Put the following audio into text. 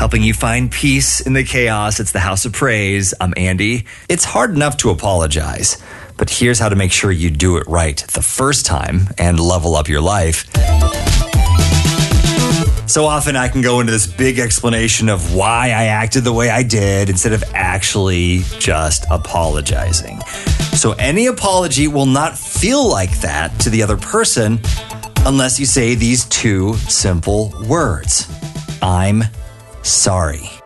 helping you find peace in the chaos. It's the House of Praise. I'm Andy. It's hard enough to apologize, but here's how to make sure you do it right the first time and level up your life. So often I can go into this big explanation of why I acted the way I did instead of actually just apologizing. So any apology will not feel like that to the other person unless you say these two simple words. I'm sorry.